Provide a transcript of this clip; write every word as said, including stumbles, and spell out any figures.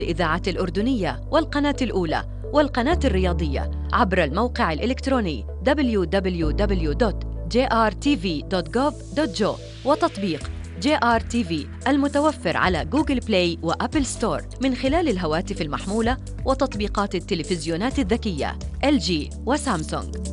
الإذاعة الأردنية والقناة الأولى والقناة الرياضية عبر الموقع الإلكتروني دبليو دبليو دبليو دوت جي آر تي في دوت جوف دوت جو وتطبيق جي آر تي في المتوفر على جوجل بلاي وأبل ستور من خلال الهواتف المحمولة وتطبيقات التلفزيونات الذكية إل جي وسامسونج.